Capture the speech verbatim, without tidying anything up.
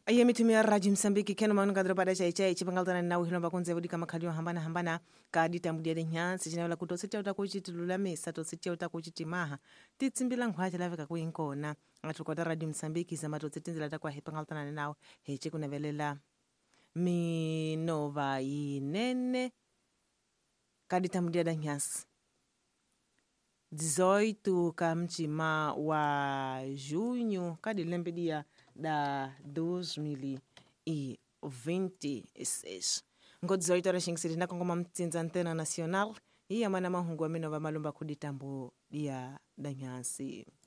Aye mitumia Radio Msambiki kena manuka dropada chai chai chipangaltana na uhilo bakunze budi kama kaliwa hambana hambana kadita mudiade nyansi chinawela kutositia utakuchitulula mesa tositia utakuchitimaha titsimbila ngwaje laveka kuinkona atukota Radio Msambiki za matositinzila takwa hipangaltana nao heche kunavelela minova inene kadita mudiade nyansi dezoito kamchima wa junho kadilembedia da dois mil e vinte e seis ngo dezoito horas cinco na Kongo mtsinza antena nacional iya mana mahungu ameno va malumba kuditambo dia danyansi